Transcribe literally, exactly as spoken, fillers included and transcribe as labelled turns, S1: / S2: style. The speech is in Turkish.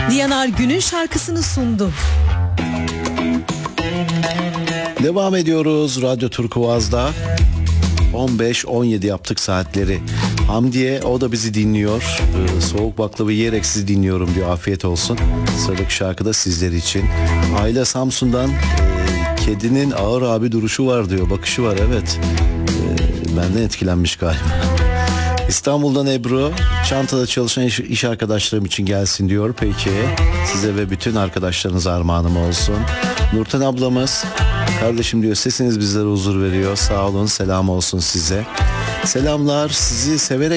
S1: Diyanar günün şarkısını sundu.
S2: Devam ediyoruz Radyo Turkuaz'da. on beş on yedi yaptık saatleri. Hamdiye, o da bizi dinliyor. Ee, soğuk baklava yiyerek sizi dinliyorum diyor. Afiyet olsun. Sıradaki şarkı da sizler için. Ayla Samsun'dan e, kedinin ağır abi duruşu var diyor. Bakışı var, evet. E, benden etkilenmiş galiba. İstanbul'dan Ebru, çantada çalışan iş, iş arkadaşlarım için gelsin diyor. Peki, size ve bütün arkadaşlarınıza armağanım olsun. Nurten ablamız, kardeşim diyor, sesiniz bizlere huzur veriyor. Sağ olun, selam olsun size. Selamlar, sizi severek